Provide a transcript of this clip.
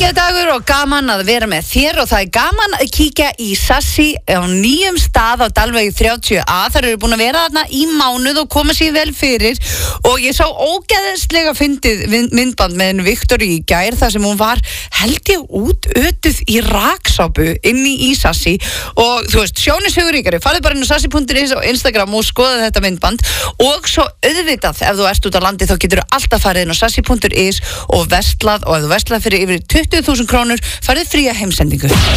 Þriðjudagur og gaman að vera með þér og það gaman að kíkja í Sassi á nýjum stað á Dalvegi 30A. Þar eru búin að vera þarna í mánuð og koma sér vel fyrir og ég sá ógeðslega fyndið myndband með henni Viktoríu í gær þar sem hún var held ég útötuð í raksápu inni í Sassi og þú veist, sjónis huguríkari, farið bara inn á sassi.is á Instagram og skoða þetta myndband og svo auðvitað ef þú ert út á landi þá getur þú alltaf farið inn á sassi.is og verslað og ef þú verslað fyrir yfir 20.000 krónur farið fría heimsendingu.